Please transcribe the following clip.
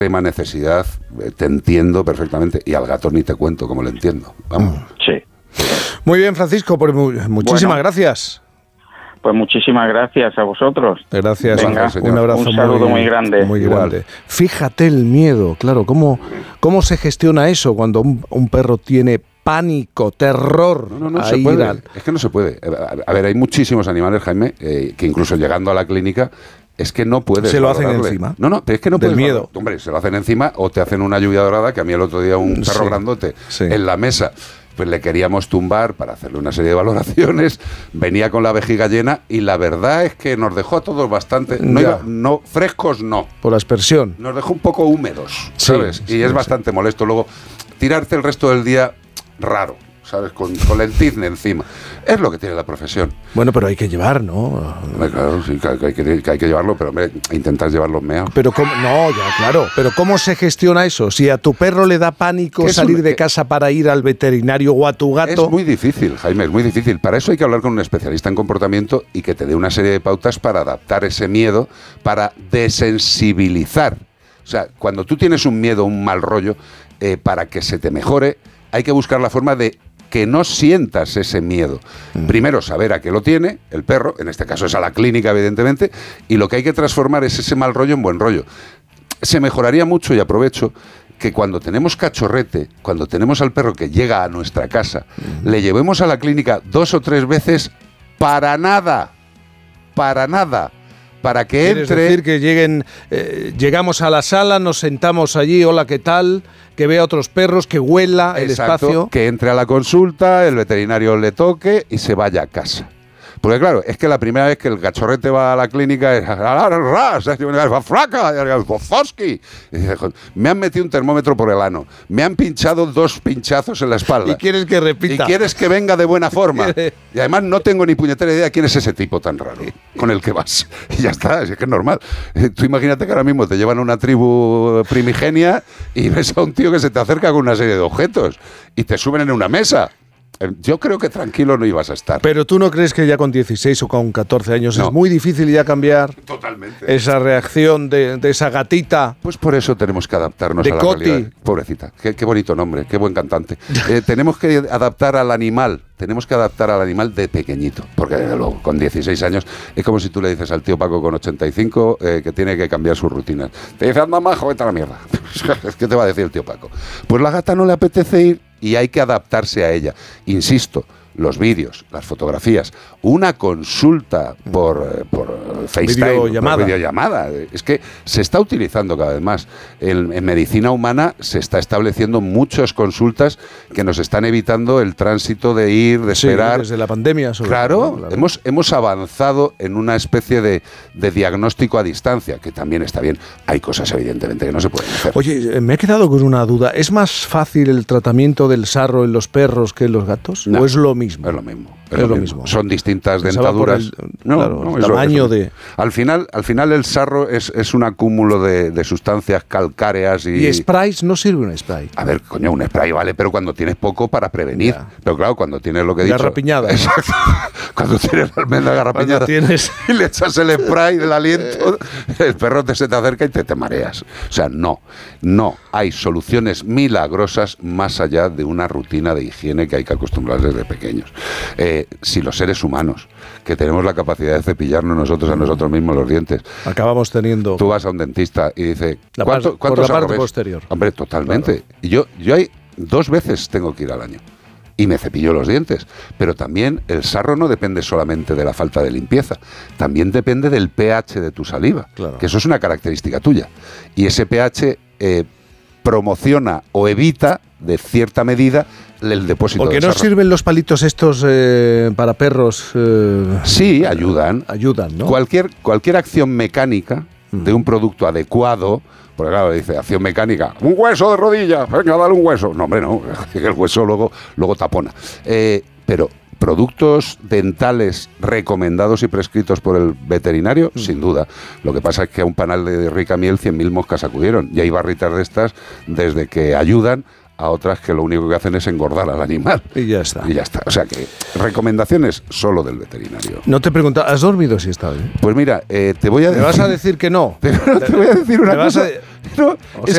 extrema necesidad, te entiendo perfectamente, y al gato ni te cuento cómo lo entiendo. Vamos. Sí. Muy bien, Francisco, pues muchísimas gracias. Pues muchísimas gracias a vosotros. Gracias. Venga, un abrazo, un saludo muy grande. Muy grande. Fíjate el miedo, claro, ¿cómo se gestiona eso cuando un perro tiene pánico, terror? No se puede. Es que no se puede. A ver, hay muchísimos animales, Jaime, que incluso llegando a la clínica, es que no puedes. Se lo hacen encima. No, pero es que no puedes. Del miedo. Hombre, se lo hacen encima o te hacen una lluvia dorada, que a mí el otro día un perro grandote en la mesa, pues le queríamos tumbar para hacerle una serie de valoraciones, venía con la vejiga llena y la verdad es que nos dejó a todos bastante, no frescos no. Por aspersión. Nos dejó un poco húmedos, ¿sabes? Y es bastante molesto. Luego, tirarte el resto del día raro, ¿sabes? Con el tizne encima. Es lo que tiene la profesión. Bueno, pero hay que llevar, ¿no? Claro, sí, que hay que llevarlo, pero hombre, intentas llevarlo meado. Pero ¿cómo? No, ya, claro. Pero ¿cómo se gestiona eso? Si a tu perro le da pánico salir de casa para ir al veterinario o a tu gato... Es muy difícil, Jaime, es muy difícil. Para eso hay que hablar con un especialista en comportamiento y que te dé una serie de pautas para adaptar ese miedo, para desensibilizar. O sea, cuando tú tienes un miedo, un mal rollo, para que se te mejore, hay que buscar la forma de que no sientas ese miedo. Primero, saber a qué lo tiene el perro, en este caso es a la clínica, evidentemente, y lo que hay que transformar es ese mal rollo en buen rollo. Se mejoraría mucho, y aprovecho, que cuando tenemos cachorrete, cuando tenemos al perro que llega a nuestra casa, le llevemos a la clínica 2 o 3 veces para nada, para que entre... ¿Quieres decir que llegamos a la sala, nos sentamos allí, hola, ¿qué tal?, que vea otros perros, que huela el espacio? Que entre a la consulta, el veterinario le toque y se vaya a casa. Porque claro, es que la primera vez que el cachorrete va a la clínica es me han metido un termómetro por el ano, me han pinchado 2 pinchazos en la espalda. ¿Y quieres que repita? Y quieres que venga de buena forma. Y además no tengo ni puñetera idea quién es ese tipo tan raro con el que vas. Y ya está, es que es normal. Tú imagínate que ahora mismo te llevan a una tribu primigenia y ves a un tío que se te acerca con una serie de objetos y te suben en una mesa. Yo creo que tranquilo no ibas a estar. Pero tú no crees que ya con 16 o con 14 años es muy difícil ya cambiar esa reacción de esa gatita. Pues por eso tenemos que adaptarnos de a la Coti. realidad. Pobrecita, qué bonito nombre, qué buen cantante. Tenemos que adaptar al animal. Tenemos que adaptar al animal de pequeñito, porque desde luego, con 16 años, es como si tú le dices al tío Paco con 85 que tiene que cambiar sus rutinas. Te dice, anda majo, vete a la mierda. ¿Qué te va a decir el tío Paco? Pues la gata no le apetece ir y hay que adaptarse a ella. Insisto, los vídeos, las fotografías, una consulta por FaceTime, por videollamada. Es que se está utilizando cada vez más. En medicina humana se está estableciendo muchas consultas que nos están evitando el tránsito de ir, de esperar. Desde la pandemia. Claro, hemos avanzado en una especie de diagnóstico a distancia, que también está bien. Hay cosas, evidentemente, que no se pueden hacer. Oye, me he quedado con una duda. ¿Es más fácil el tratamiento del sarro en los perros que en los gatos? No. ¿O es lo mismo? Es lo mismo. Es lo mismo. Son distintas dentaduras. El tamaño de... Al final el sarro es un acúmulo de sustancias calcáreas y... ¿Y sprays? ¿No sirve un spray? A ver, coño, un spray vale, pero cuando tienes poco para prevenir. Ya. Pero claro, cuando tienes lo que he dicho... Garrapiñada. Exacto. Cuando tienes la almendra garrapiñada y le echas el spray del aliento, el perro se te acerca y te mareas. O sea, no hay soluciones milagrosas más allá de una rutina de higiene que hay que acostumbrar desde pequeños. Si los seres humanos, que tenemos la capacidad de cepillarnos nosotros a nosotros mismos los dientes, acabamos teniendo... Tú vas a un dentista y dice... ¿Cuántos por la parte posterior. Hombre, totalmente. Claro. Y yo hay 2 veces tengo que ir al año y me cepillo los dientes. Pero también el sarro no depende solamente de la falta de limpieza, también depende del pH de tu saliva, claro, que eso es una característica tuya. Y ese pH promociona o evita, de cierta medida, el depósito de sarro. ¿Por qué no sirven los palitos estos para perros? Sí, ayudan. Ayudan, ¿no? Cualquier acción mecánica de un producto adecuado, porque claro, dice, acción mecánica, un hueso de rodilla, venga, dale un hueso. No, hombre, no, el hueso luego tapona. Pero productos dentales recomendados y prescritos por el veterinario, sin duda. Lo que pasa es que a un panal de rica miel 100.000 moscas acudieron. Y hay barritas de estas desde que ayudan a otras que lo único que hacen es engordar al animal. Y ya está. O sea que recomendaciones solo del veterinario. No te pregunto, ¿has dormido si está bien? Pues mira, te voy a decir... ¿Me vas a decir que no? Te voy a decir una cosa. No, es